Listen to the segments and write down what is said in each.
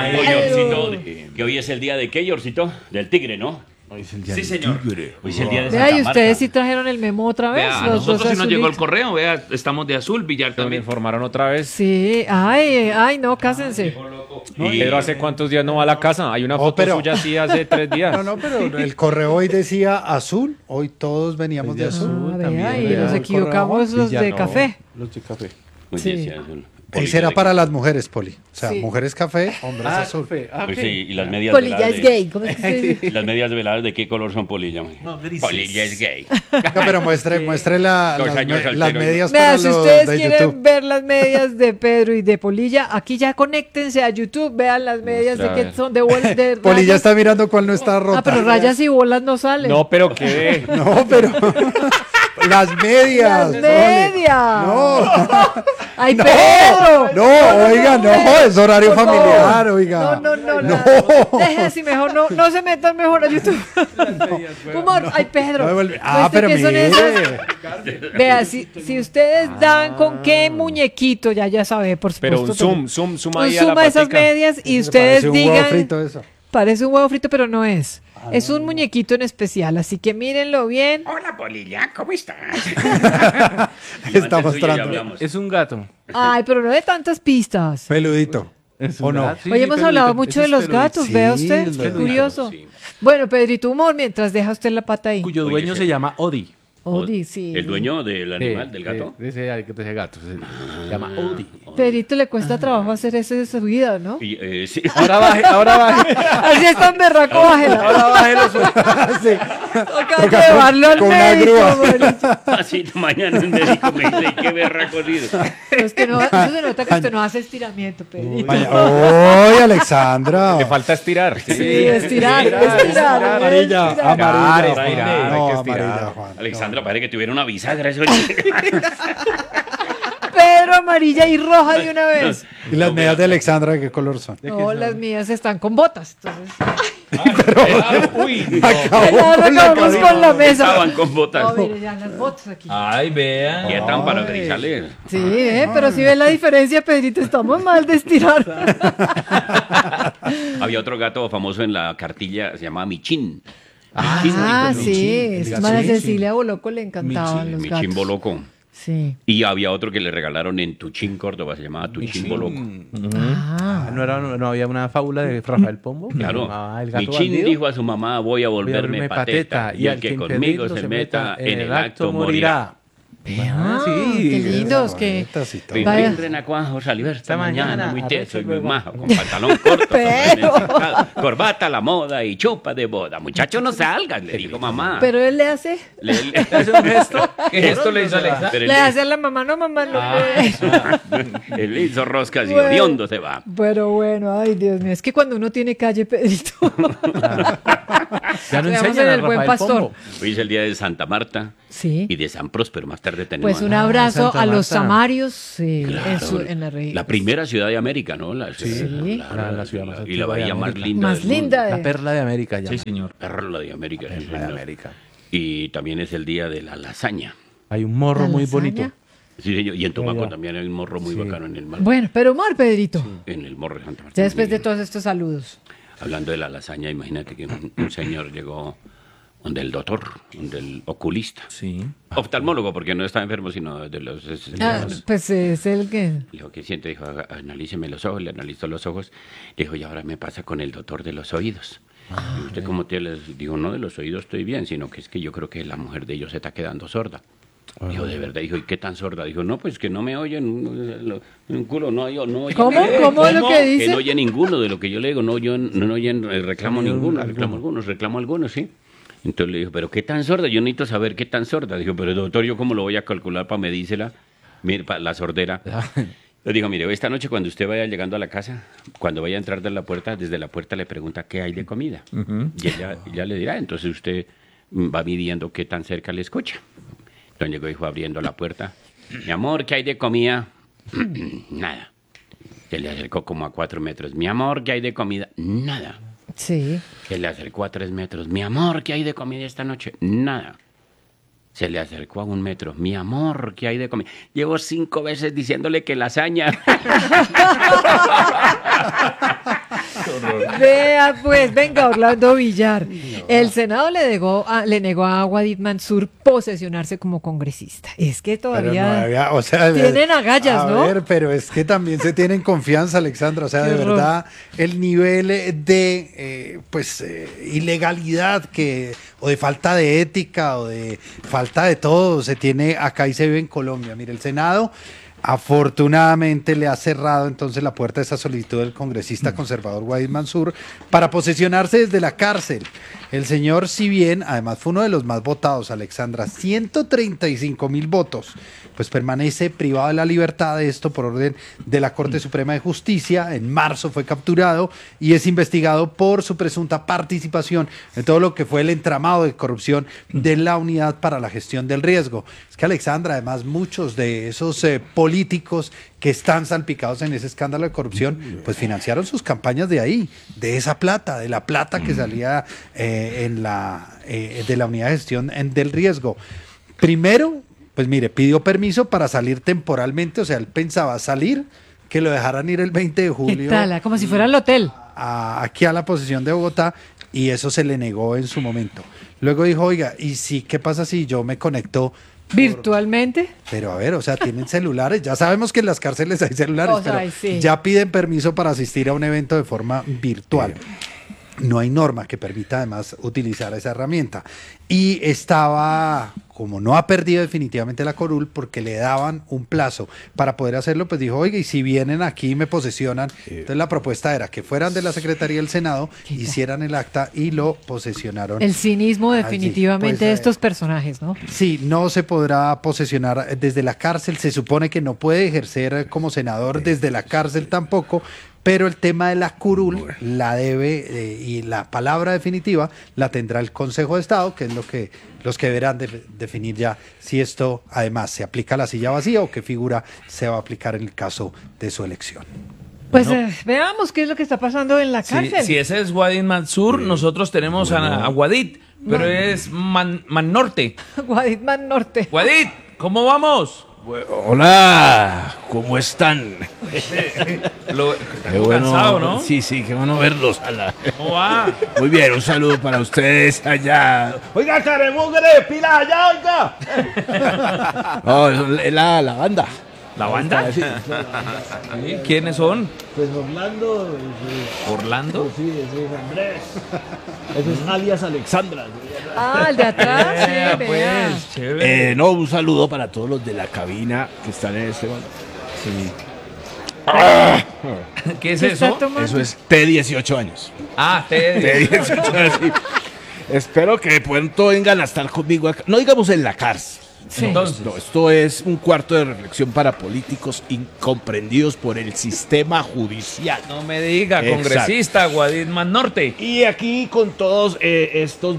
Yorcito, que hoy es el día de qué, Yorcito? Del tigre, ¿no? Sí, señor. Hoy es el día de Vea, Santa y Marta. ustedes sí trajeron el memo otra vez. Vea, a los nosotros dos sí nos llegó el azulitos. correo, vea, estamos de azul, Villar Me también. informaron otra vez. Sí, ay, no, cásense. Pedro, ¿hace cuántos días no va a la casa? Hay una foto pero- suya así hace 3 días. No, pero el correo hoy decía azul. Hoy todos veníamos de azul. Ah, vea, y nos equivocamos los de café. Los de café. Hoy Sí. decía azul. Ese era para las mujeres, Poli. O sea, Sí. mujeres café, hombres azul. Pues sí, y las medias Polilla veladas es de- gay. ¿Cómo es que se dice? ¿Y las medias veladas de qué color son, Polilla? Polilla es gay. No, pero muestre las, Dos años las soltero. medias Vea, para si los ustedes de quieren YouTube. ver las medias de Pedro y de Polilla, aquí ya conéctense a YouTube, vean las medias Muestra, a de que ver. son de bolas de Polilla rayas. está mirando cuál no está rota. Ah, pero rayas y bolas no salen. No, pero qué. No, pero las medias. Las medias. No. ¡Ay, No, Pedro! no, oiga, no, es horario Por favor. familiar, oiga. No. Dejen así mejor, no se metan mejor a YouTube. Humor, ay, Pedro. No, ¿Muestre pero qué son mire. esas? Vea, si ustedes dan con qué muñequito, ya sabe, por supuesto. Pero un zoom Un ahí a la zoom a esas patica. medias y Me ustedes parece un huevo digan. frito eso. Parece un huevo frito, pero no es. Es un muñequito en especial, así que mírenlo bien. Hola, Polilla, ¿cómo estás? Está mostrando. Es un gato. Ay, pero no de tantas pistas. Peludito. Es ¿O un no? gato. Sí, Hoy hemos peludito. hablado mucho Ese de es los peludito. gatos, Sí, vea usted, los qué gatos, curioso. sí. Bueno, Pedrito, humor, mientras deja usted la pata ahí. Cuyo Oye, dueño sí. se llama Odi. Odi, sí. ¿El dueño del animal, del gato? De ese gato. Se llama Odi. Pedrito le cuesta trabajo hacer eso de su vida, ¿no? Y, sí. Ahora baje. Así es tan berraco, bájela. Ahora baje los Toca llevarlo al con una médico, grúa. marica. Así mañana un médico me dice, qué berra corrido. Pero es que no, eso se nota que usted no hace estiramiento, Pedrito. ¡Oye, Alexandra! Le falta estirar. Sí, estirar. Amarilla, estirar. amarilla. Estirar, Juan. No, hay que estirar. amarilla, Juan. Alexandra, parece que tuviera una bisagra. Eso Pedro, amarilla y roja de una vez. ¿Y las medias de Alexandra de qué color son? No, las mías están con botas. Entonces, Uy, acabamos con la mesa. Estaban con botas. No, mire, ya las botas aquí. Ay, vean. Quietan para grisales. Sí, pero si ves la diferencia, Pedrito, estamos mal de estirar. Había otro gato famoso en la cartilla, se llamaba Michín. Ah, sí, Michín. María Cecilia Boloco le encantaban los Michín gatos. Boloco. Sí. Y había otro que le regalaron en Tuchín, Córdoba, se llamaba Tuchín Boloco. Ah, No había una fábula de Rafael Pombo. que Claro. llamaba El gato Michín bandido? dijo a su mamá, voy a volverme pateta. Y el que conmigo se meta en el acto morirá. ah, sí, qué lindos que bonitas y todo. Rin, Vaya. rin, renacuajo, salió esta mañana, mañana, muy arrecho teso y muy luego. majo, con pantalón corto, Pero. corbata a la moda y chupa de boda. Muchacho, no salgas, le dijo mamá. pero él le hace, ¿Hace un gesto? ¿Qué gesto le hizo Alexa? le hace a la mamá, no mamá, no. Él le hizo roscas y Bueno. odiondo se va. Pero bueno, ay Dios mío, es que cuando uno tiene calle, Pedrito. Ya no Veamos enseñan en a el Buen Rafael Pastor. Pombo. Hoy es el día de Santa Marta Sí. y de San Próspero. Más tarde tenemos Pues un abrazo Santa a los Marta. samarios sí, Claro, en la región. la primera ciudad de América, ¿no? La ciudad más y la antigua de bahía más América. linda. Más del mundo. linda. La perla de América ya. Sí, señor. Perla de América. sí, Perla de señor. América. Y también es el día de la lasaña. Hay un morro ¿La muy lasaña? bonito. Sí, señor. Y en Tumaco Allá. también hay un morro muy bacano en el mar. Bueno, pero humor, Pedrito. En el morro de Santa Marta. Ya después Muy de bien. todos estos saludos. Hablando de la lasaña, imagínate que un señor llegó donde el doctor, donde el oculista. Sí. Oftalmólogo, porque no está enfermo, sino de los... Ah, pues es el que... Le dijo, ¿qué siente? Dijo, analíceme los ojos. Le analizó los ojos. Le dijo, y ahora me pasa con el doctor de los oídos. ¿Y usted cómo te les dijo? No, de los oídos estoy bien, sino que es que yo creo que la mujer de ellos se está quedando sorda. Dijo, de verdad. Dijo, ¿y qué tan sorda? Dijo, no, pues que no me oyen. Un culo, no oye. ¿Cómo? ¿Cómo es lo que Que dice? no oye ninguno de lo que yo le digo. No oyen reclamo ninguno. Reclamo algunos, sí. Entonces le dijo, ¿pero qué tan sorda? Yo necesito saber qué tan sorda. Dijo, pero doctor, ¿yo cómo lo voy a calcular para medírsela? Mire, para la sordera. Le digo, mire, esta noche cuando usted vaya llegando a la casa, cuando vaya a entrar de la puerta, desde la puerta le pregunta qué hay de comida. Y ella le dirá, entonces usted va midiendo qué tan cerca le escucha. Entonces llegó y fue abriendo la puerta. Mi amor, ¿qué hay de comida? Nada. Se le acercó como a 4 metros. Mi amor, ¿qué hay de comida? Nada. Sí. Se le acercó a 3 metros. Mi amor, ¿qué hay de comida esta noche? Nada. Se le acercó a 1 metro. Mi amor, ¿qué hay de comida? Llevo 5 veces diciéndole que lasaña. Vea, pues, venga, Orlando Villar. El Senado le negó a Wadid Mansur posesionarse como congresista. Es que Pero todavía no había- o sea, tienen agallas, ¿no? A ver, pero es que también se tienen confianza, Alexandra. O sea, Qué de horror. verdad, el nivel de ilegalidad o de falta de ética o de falta de todo se tiene acá y se vive en Colombia. Mire, el Senado afortunadamente le ha cerrado entonces la puerta a esa solicitud del congresista conservador Wadid Mansur para posesionarse desde la cárcel. El señor, si bien además fue uno de los más votados, Alexandra, 135.000 votos, pues permanece privado de la libertad de esto por orden de la Corte Suprema de Justicia. En marzo fue capturado y es investigado por su presunta participación en todo lo que fue el entramado de corrupción de la Unidad para la Gestión del Riesgo. Es que, Alexandra, además muchos de esos políticos que están salpicados en ese escándalo de corrupción, pues financiaron sus campañas de ahí, de esa plata, de la plata que salía de la Unidad de Gestión del Riesgo. Primero, pues mire, pidió permiso para salir temporalmente, o sea, él pensaba salir, que lo dejaran ir el 20 de ¿Qué julio tal? Como si fuera el hotel. aquí a la posesión de Bogotá, y eso se le negó en su momento. Luego dijo, oiga, ¿y sí, qué pasa si yo me conecto ¿Virtualmente? pero a ver, o sea, tienen celulares, ya sabemos que en las cárceles hay celulares, O sea, pero sí. ya piden permiso para asistir a un evento de forma virtual. No hay norma que permita además utilizar esa herramienta. Y estaba, como no ha perdido definitivamente la curul, porque le daban un plazo para poder hacerlo, pues dijo, oiga, y si vienen aquí y me posesionan, entonces la propuesta era que fueran de la Secretaría del Senado, hicieran el acta y lo posesionaron. El cinismo allí. definitivamente Pues, de estos personajes, ¿no? Sí, no se podrá posesionar desde la cárcel, se supone que no puede ejercer como senador desde la cárcel tampoco, pero el tema de la curul la debe y la palabra definitiva la tendrá el Consejo de Estado, que es los que deberán definir ya si esto además se aplica a la silla vacía o qué figura se va a aplicar en el caso de su elección. Pues veamos qué es lo que está pasando en la cárcel. Si ese es Wadid Mansur, nosotros tenemos a Wadid, pero es Man Norte. Wadid Man Norte. Wadid, ¿cómo vamos? Hola, ¿cómo están? Qué cansado, ¿no? Sí, sí, qué bueno verlos. ¿Cómo va? Muy bien, un saludo para ustedes allá. Oiga, caremugre, pila allá, oiga. No, es la banda. ¿La banda? Sí, ¿Sí? ¿Quiénes son? pues Orlando. ¿Orlando? Sí, ese es Andrés. Ese es alias Alexandra. Ah, el de atrás, sí, vea. Pues, chévere. No, un saludo para todos los de la cabina que están en este momento. Sí. ¿Qué es ¿Qué está eso? tomando? Eso es T18 años. Ah, te... T18 años, sí. Espero que pronto vengan a estar conmigo acá. No digamos en la cárcel. Sí. Entonces, No, esto es un cuarto de reflexión para políticos incomprendidos por el sistema judicial. no me diga, Exacto. congresista Wadid Man Norte. Y aquí con todos estos,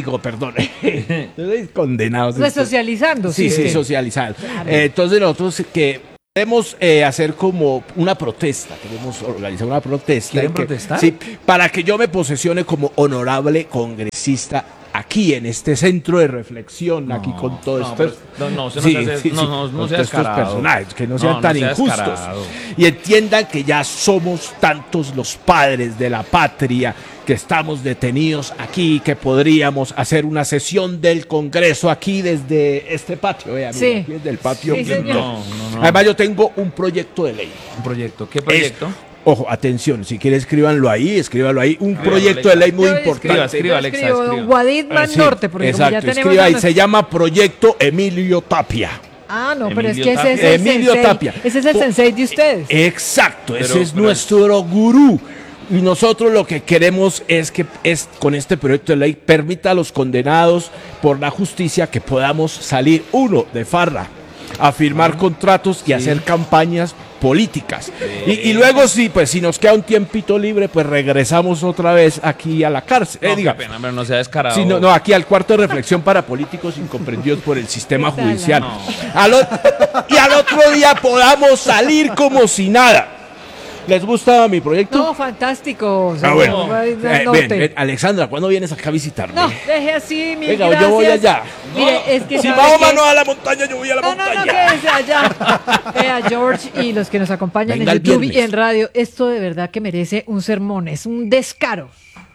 condenados. Resocializando. Sí, sí, usted. socializados. Entonces nosotros que queremos hacer como una protesta, queremos organizar una protesta. ¿Quieren que- protestar? Sí, para que yo me posesione como honorable congresista aquí en este centro de reflexión, aquí con todo no, esto. pero- no, usted no se hace- no con sea todos estos descarado. personajes, que no sean No, no tan sea injustos. descarado. Y entiendan que ya somos tantos los padres de la patria que estamos detenidos aquí, que podríamos hacer una sesión del Congreso aquí desde este patio. Vea, mira, Sí. aquí desde el patio. Sí, señor. No. Además, yo tengo un proyecto de ley. Un proyecto. ¿Qué proyecto? Ojo, atención, si quiere escríbanlo ahí. Un proyecto de ley muy Yo importante. Escriba, Alexa, escribo escriba. Wadid Man Sí, Norte, porque como exacto, ya tenemos escriba a ahí, nuestro- se llama Proyecto Emilio Tapia. Ah, no, pero es Emilio que ese Tapia. es el Emilio sensei. Tapia. Ese es el sensei de ustedes. Exacto, ese Pero- es pero- nuestro gurú. Y nosotros lo que queremos es que con este proyecto de ley permita a los condenados por la justicia que podamos salir, uno, de farra, a firmar contratos y hacer campañas políticas. Y luego sí, pues si nos queda un tiempito libre, pues regresamos otra vez aquí a la cárcel. No, qué Diga, pena, pero no sea descarado. sí, no, aquí al cuarto de reflexión para políticos incomprendidos por el sistema ¿Qué tal? judicial. No. Y al otro día podamos salir como si nada. ¿Les gusta mi proyecto? No, fantástico. Ah, bueno. Norte. Alexandra, ¿cuándo vienes acá a visitarme? No, deje así, mil Venga, gracias. yo voy allá. Mire, es que Si ¿sabe Mahoma qué? no va a la montaña, yo voy a la No, montaña. quédese allá. Vea, George y los que nos acompañan Venga en el YouTube y viernes. en radio, esto de verdad que merece un sermón, es un descaro.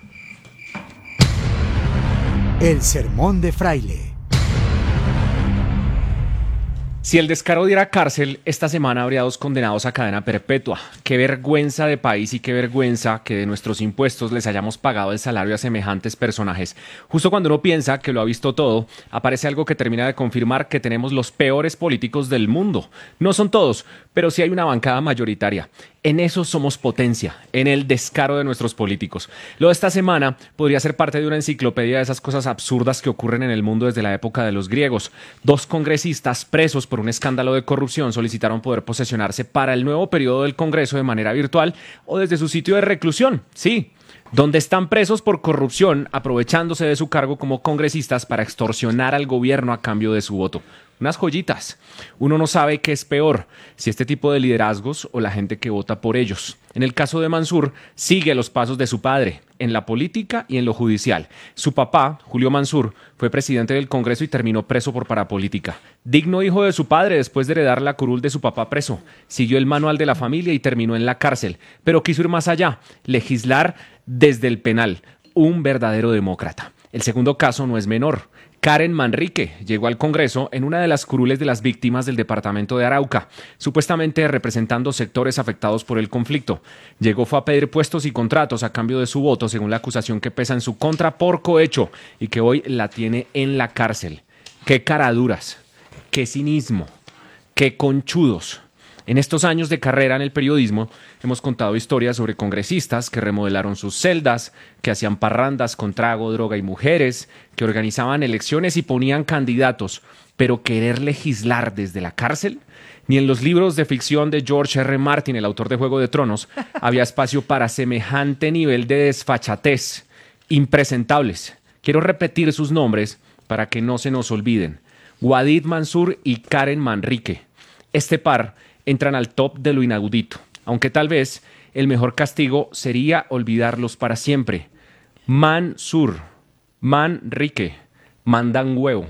El sermón de Fraile. Si el descaro diera cárcel, esta semana habría 2 condenados a cadena perpetua. Qué vergüenza de país y qué vergüenza que de nuestros impuestos les hayamos pagado el salario a semejantes personajes. Justo cuando uno piensa que lo ha visto todo, aparece algo que termina de confirmar que tenemos los peores políticos del mundo. No son todos, pero sí hay una bancada mayoritaria. En eso somos potencia, en el descaro de nuestros políticos. Lo de esta semana podría ser parte de una enciclopedia de esas cosas absurdas que ocurren en el mundo desde la época de los griegos. 2 congresistas presos por un escándalo de corrupción solicitaron poder posesionarse para el nuevo periodo del Congreso de manera virtual o desde su sitio de reclusión. Sí, donde están presos por corrupción, aprovechándose de su cargo como congresistas para extorsionar al gobierno a cambio de su voto. Unas joyitas. Uno no sabe qué es peor, si este tipo de liderazgos o la gente que vota por ellos. En el caso de Mansur, sigue los pasos de su padre, en la política y en lo judicial. Su papá, Julio Mansur, fue presidente del Congreso y terminó preso por parapolítica. Digno hijo de su padre después de heredar la curul de su papá preso. Siguió el manual de la familia y terminó en la cárcel. Pero quiso ir más allá, legislar desde el penal. Un verdadero demócrata. El segundo caso no es menor. Karen Manrique llegó al Congreso en una de las curules de las víctimas del departamento de Arauca, supuestamente representando sectores afectados por el conflicto. Fue a pedir puestos y contratos a cambio de su voto, según la acusación que pesa en su contra por cohecho y que hoy la tiene en la cárcel. ¡Qué caraduras! ¡Qué cinismo! ¡Qué conchudos! En estos años de carrera en el periodismo hemos contado historias sobre congresistas que remodelaron sus celdas, que hacían parrandas con trago, droga y mujeres, que organizaban elecciones y ponían candidatos, pero querer legislar desde la cárcel. Ni en los libros de ficción de George R. Martin, el autor de Juego de Tronos, había espacio para semejante nivel de desfachatez. Impresentables. Quiero repetir sus nombres para que no se nos olviden. Wadid Mansur y Karen Manrique. Este par entran al top de lo inaudito, aunque tal vez el mejor castigo sería olvidarlos para siempre. Mansur, Manrique, mandan huevo.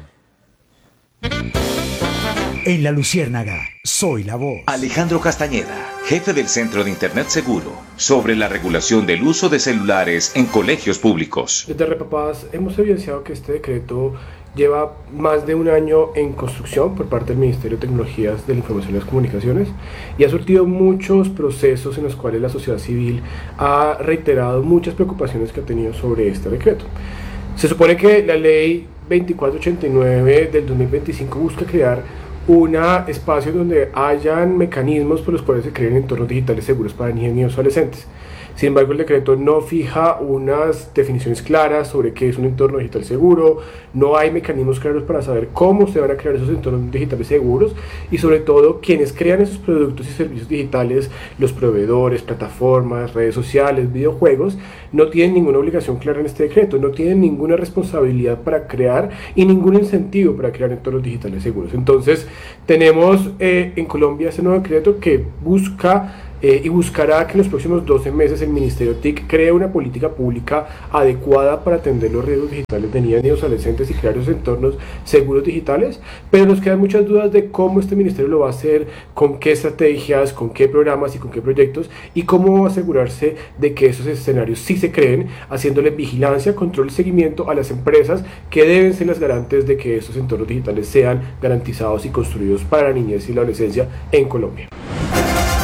En La Luciérnaga, soy la voz. Alejandro Castañeda, jefe del Centro de Internet Seguro, sobre la regulación del uso de celulares en colegios públicos. Desde Repapás hemos evidenciado que este decreto lleva más de un año en construcción por parte del Ministerio de Tecnologías de la Información y las Comunicaciones y ha surtido muchos procesos en los cuales la sociedad civil ha reiterado muchas preocupaciones que ha tenido sobre este decreto. Se supone que la ley 2489 del 2025 busca crear un espacio donde hayan mecanismos por los cuales se creen entornos digitales seguros para niños y adolescentes. Sin embargo, el decreto no fija unas definiciones claras sobre qué es un entorno digital seguro, no hay mecanismos claros para saber cómo se van a crear esos entornos digitales seguros y sobre todo quienes crean esos productos y servicios digitales, los proveedores, plataformas, redes sociales, videojuegos, no tienen ninguna obligación clara en este decreto, no tienen ninguna responsabilidad para crear y ningún incentivo para crear entornos digitales seguros. Entonces, tenemos en Colombia ese nuevo decreto que busca y buscará que en los próximos 12 meses el Ministerio TIC cree una política pública adecuada para atender los riesgos digitales de niñas y adolescentes y crear esos entornos seguros digitales, pero nos quedan muchas dudas de cómo este ministerio lo va a hacer, con qué estrategias, con qué programas y con qué proyectos y cómo asegurarse de que esos escenarios sí se creen, haciéndole vigilancia, control y seguimiento a las empresas que deben ser las garantes de que esos entornos digitales sean garantizados y construidos para la niñez y la adolescencia en Colombia.